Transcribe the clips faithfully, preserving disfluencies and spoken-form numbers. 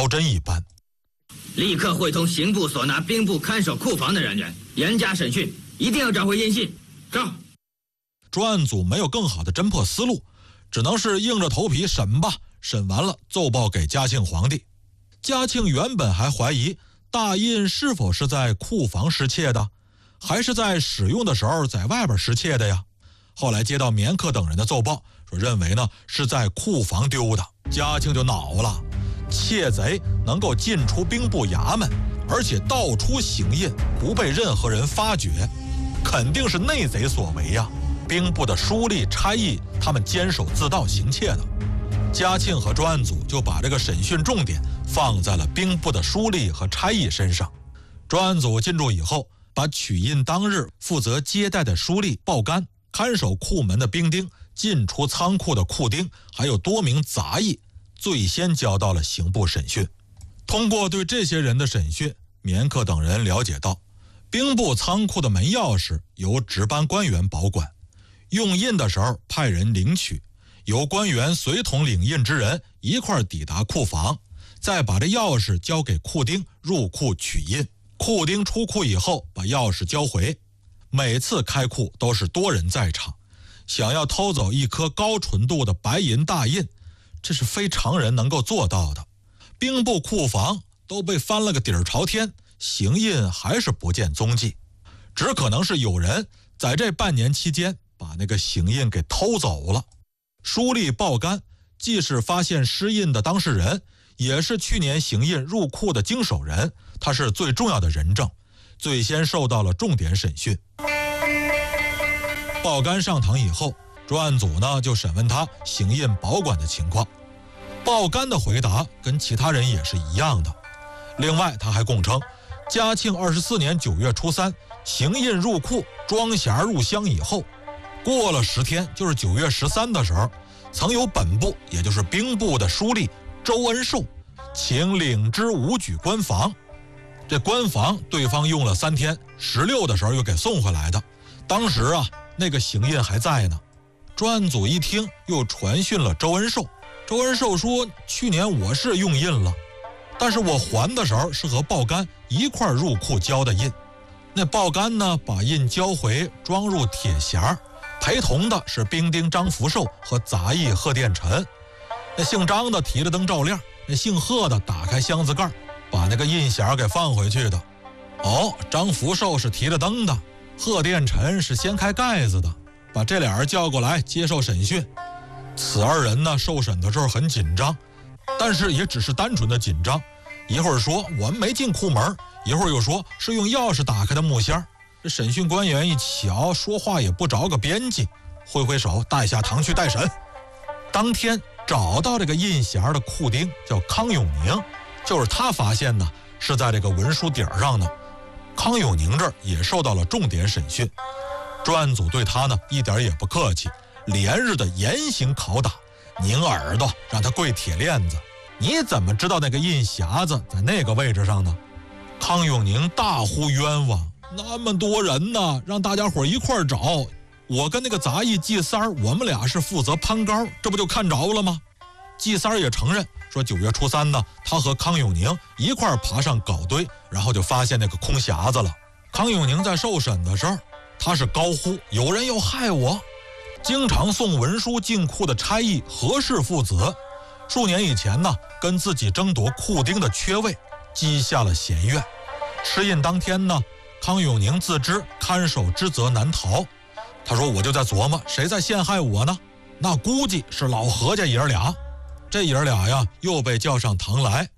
刀针一般。 立刻会同刑部所拿兵部看守库房的人员严加审讯，一定要找回音信。照。 专案组没有更好的侦破思路，只能是硬着头皮审吧。审完了奏报给嘉庆皇帝。嘉庆原本还怀疑大印是否是在库房失窃的，还是在使用的时候在外边失窃的呀。后来接到绵克等人的奏报，说认为呢是在库房丢的。嘉庆就恼了，窃贼能够进出兵部衙门，而且盗出行印不被任何人发觉，肯定是内贼所为呀。兵部的书吏差役他们监守自盗行窃的。嘉庆和专案组就把这个审讯重点放在了兵部的书吏和差役身上。专案组进驻以后，把取印当日负责接待的书吏鲍干、看守库门的兵丁、进出仓库的库丁，还有多名杂役，最先交到了刑部审讯。通过对这些人的审讯，绵克等人了解到，兵部仓库的门钥匙由值班官员保管，用印的时候派人领取，由官员随同领印之人一块抵达库房，再把这钥匙交给库丁入库取印。库丁出库以后把钥匙交回。每次开库都是多人在场，想要偷走一颗高纯度的白银大印，这是非常人能够做到的。兵部库房都被翻了个底儿朝天，行印还是不见踪迹，只可能是有人在这半年期间把那个行印给偷走了。书吏鲍干既是发现失印的当事人，也是去年行印入库的经手人，他是最重要的人证，最先受到了重点审讯。鲍干上堂以后，专案组呢就审问他行印保管的情况。鲍干的回答跟其他人也是一样的。另外他还供称，嘉庆二十四年九月初三行印入库装匣入箱以后，过了十天，就是九月十三的时候，曾有本部也就是兵部的书吏周恩寿请领之武举官房，这官房对方用了三天，十六的时候又给送回来的。当时啊那个行印还在呢。专案组一听又传讯了周恩寿，周恩寿说去年我是用印了，但是我还的时候是和鲍干一块入库交的印。那鲍干呢把印交回，装入铁匣，陪同的是兵丁张福寿和杂役贺殿臣。那姓张的提着灯照亮，那姓贺的打开箱子盖，把那个印匣给放回去的。哦，张福寿是提着灯的，贺殿臣是掀开盖子的，把这俩人叫过来接受审讯。此二人呢受审的时候很紧张，但是也只是单纯的紧张，一会儿说我们没进库门，一会儿又说是用钥匙打开的木箱。这审讯官员一瞧，说话也不着个边际，挥挥手带下堂去待审。当天找到这个印匣的库丁叫康永宁，就是他发现呢是在这个文书底儿上呢。康永宁这儿也受到了重点审讯，专案组对他呢一点也不客气，连日的严刑拷打，拧耳朵，让他跪铁链子。你怎么知道那个印匣子在那个位置上呢？康永宁大呼冤枉，那么多人呢，让大家伙一块找，我跟那个杂役季三儿，我们俩是负责攀高，这不就看着了吗？季三儿也承认说，九月初三呢，他和康永宁一块爬上镐堆，然后就发现那个空匣子了。康永宁在受审的时候，他是高呼有人要害我。经常送文书进库的差役何氏父子，数年以前呢，跟自己争夺库丁的缺位，积下了嫌怨。吃印当天呢，康永宁自知看守之责难逃，他说我就在琢磨谁在陷害我呢？那估计是老何家爷儿俩。这爷儿俩呀又被叫上堂来，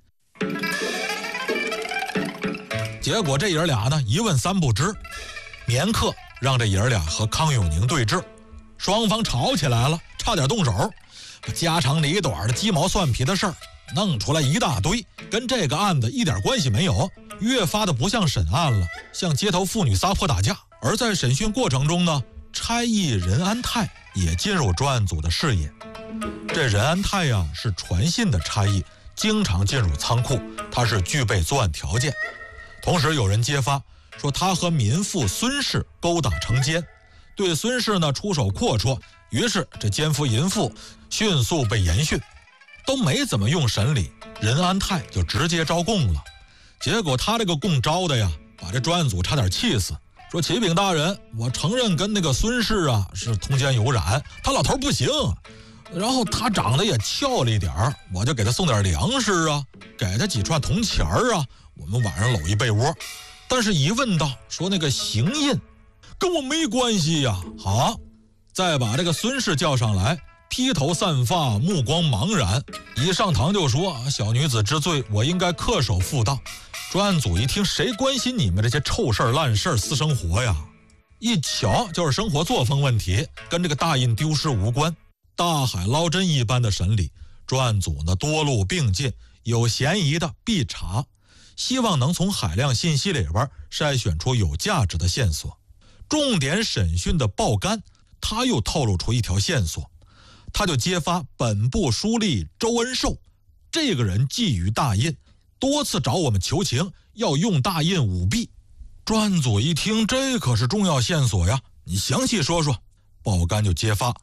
结果这爷儿俩呢一问三不知。绵克让这爷儿俩和康永宁对峙，双方吵起来了，差点动手，把家长里短的鸡毛蒜皮的事儿弄出来一大堆，跟这个案子一点关系没有，越发的不像审案了，像街头妇女撒泼打架。而在审讯过程中呢，差役任安泰也进入专案组的视野。这任安泰呀是传信的差役，经常进入仓库，他是具备作案条件。同时有人揭发说他和民妇孙氏勾打成奸，对孙氏呢出手阔绰，于是这奸夫淫妇迅速被严讯。 都没怎么用审理，任安泰就直接招供了。结果他这个供招的呀，把这专案组差点气死，说启禀大人，我承认跟那个孙氏啊是通奸有染，他老头不行，然后他长得也俏了一点儿，我就给他送点粮食啊，给他几串铜钱儿啊，我们晚上搂一被窝。但是一问到说那个行印跟我没关系呀，好，再把这个孙氏叫上来，披头散发，目光茫然，一上堂就说小女子知罪，我应该恪守妇道。专案组一听，谁关心你们这些臭事烂事私生活呀？一瞧就是生活作风问题，跟这个大印丢失无关。大海捞针一般的审理，专案组呢多路并进，有嫌疑的必查，希望能从海量信息里边筛选出有价值的线索。重点审讯的鲍干，他又透露出一条线索，他就揭发本部书吏周恩寿，这个人觊觎大印，多次找我们求情，要用大印舞弊。专案组一听，这可是重要线索呀，你详细说说。鲍干就揭发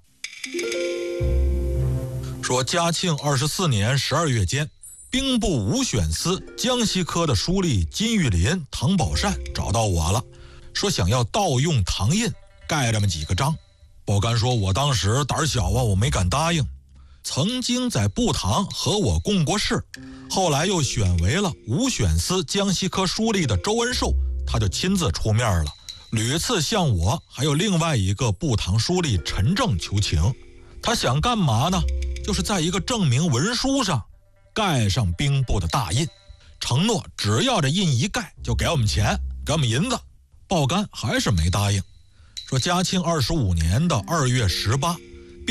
说，嘉庆二十四年十二月间，兵部武选司江西科的书吏金玉林、唐宝善找到我了，说想要盗用唐印，盖这么几个章。鲍干说，我当时胆小啊，我没敢答应。曾经在布堂和我共过事，后来又选为了武选司江西科书吏的周恩寿，他就亲自出面了，屡次向我还有另外一个布堂书吏陈正求情。他想干嘛呢？就是在一个证明文书上盖上兵部的大印，承诺只要这印一盖就给我们钱，给我们银子。鲍干还是没答应，说嘉庆二十五年的二月十八，